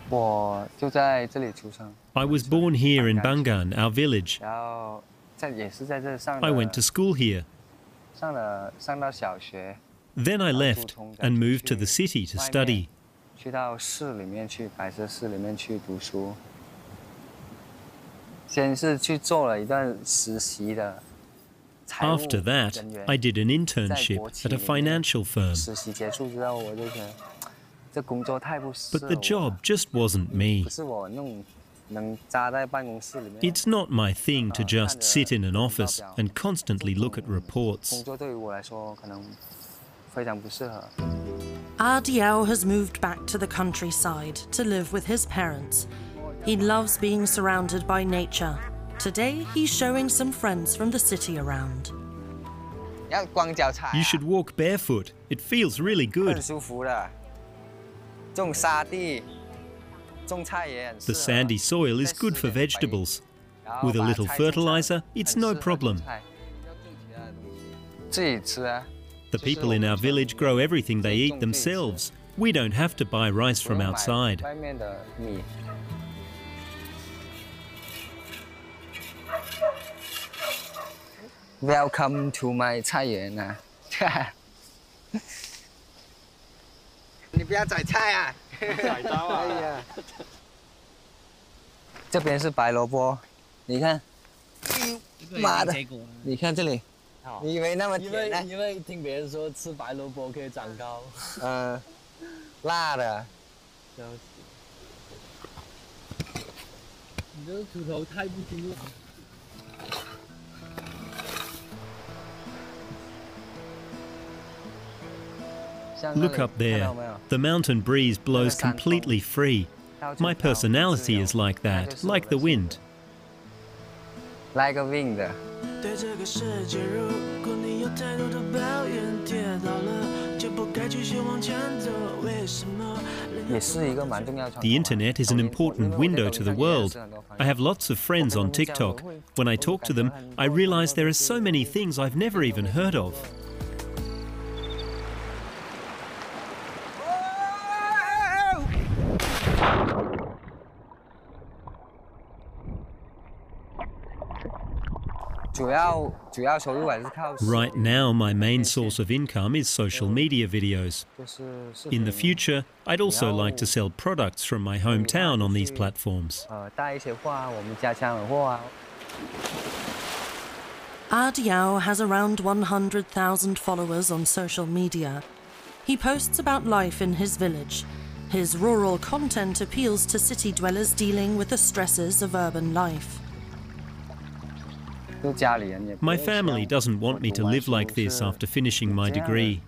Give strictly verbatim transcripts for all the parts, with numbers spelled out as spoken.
I was born here in Bangan, our village. I went to school here. Then I left and moved to the city to study. After that, I did an internship at a financial firm. But the job just wasn't me. It's not my thing to just sit in an office and constantly look at reports. Ah Diao has moved back to the countryside to live with his parents. He loves being surrounded by nature. Today, he's showing some friends from the city around. You should walk barefoot. It feels really good. The sandy soil is good for vegetables. With a little fertilizer, it's no problem. The people in our village grow everything they eat themselves. We don't have to buy rice from outside. Welcome to my 菜园啊！你不要宰菜啊！宰刀啊！哎呀，这边是白萝卜，你看，妈的，你看这里，你以为那么甜呢？因为因为听别人说吃白萝卜可以长高。嗯，辣的。你这土头太不清了。 Look up there. The mountain breeze blows completely free. My personality is like that, like the wind. Like a wind. 也是一个蛮重要的。 The internet is an important window to the world. I have lots of friends on TikTok. When I talk to them, I realize there are so many things I've never even heard of. Right now, my main source of income is social media videos. In the future, I'd also like to sell products from my hometown on these platforms. Ah Diao has around one hundred thousand followers on social media. He posts about life in his village. His rural content appeals to city dwellers dealing with the stresses of urban life. My family doesn't want me to live like this after finishing my degree.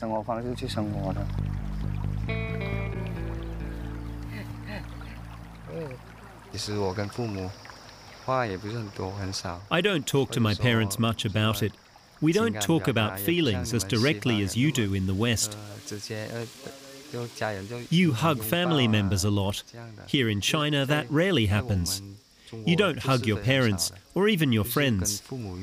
I don't talk to my parents much about it. We don't talk about feelings as directly as you do in the West. You hug family members a lot. Here in China, that rarely happens. You don't hug your parents or even your friends.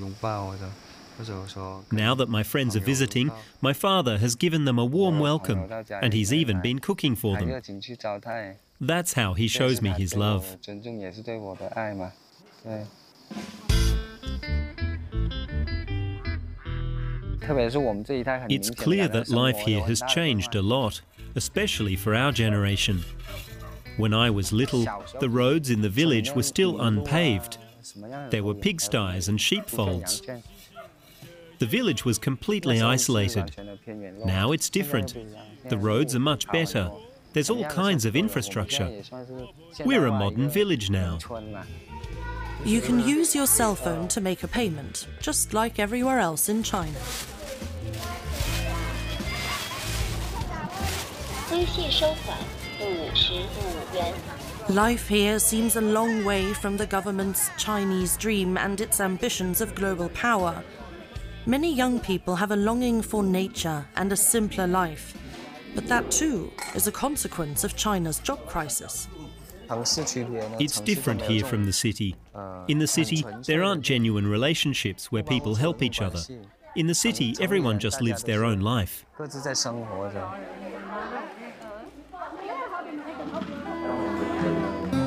Now that my friends are visiting, my father has given them a warm welcome, and he's even been cooking for them. That's how he shows me his love. It's clear that life here has changed a lot, especially for our generation. When I was little, the roads in the village were still unpaved. There were pigsties and sheepfolds. The village was completely isolated. Now it's different. The roads are much better. There's all kinds of infrastructure. We're a modern village now. You can use your cell phone to make a payment, just like everywhere else in China. Life here seems a long way from the government's Chinese dream and its ambitions of global power. Many young people have a longing for nature and a simpler life, but that too is a consequence of China's job crisis. It's different here from the city. In the city, there aren't genuine relationships where people help each other. In the city, everyone just lives their own life.